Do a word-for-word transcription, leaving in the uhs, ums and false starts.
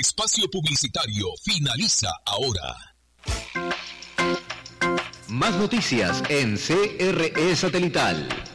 espacio publicitario finaliza ahora. Más noticias en C R E Satelital.